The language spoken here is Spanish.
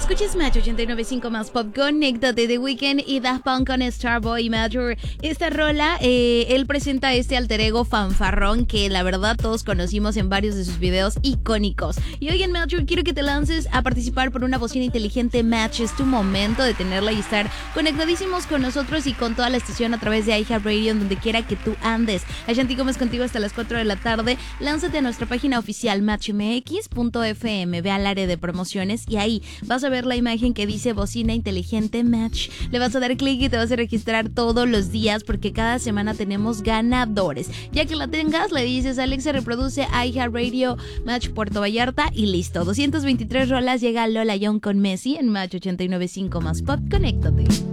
Escuches Match 89.5 más pop, conéctate The Weeknd y Daft Punk con Starboy Matter. Esta rola, él presenta este alter ego fanfarrón que la verdad todos conocimos en varios de sus videos icónicos. Y hoy en Match quiero que te lances a participar por una bocina inteligente Match. Es tu momento de tenerla y estar conectadísimos con nosotros y con toda la estación a través de iHeartRadio en donde quiera que tú andes. Ashanti Gómez contigo hasta las 4 de la tarde. Lánzate a nuestra página oficial matchmx.fm, ve al área de promociones y ahí vas a ver la imagen que dice bocina inteligente Match. Le vas a dar clic y te vas a registrar todos los días porque cada semana tenemos ganadores. Ya que la tengas, le dices Alexa reproduce iHeartRadio Match Puerto Vallarta y listo. 223 rolas, llega Lola Young con Messi en Match 89.5 más pop. Conéctate.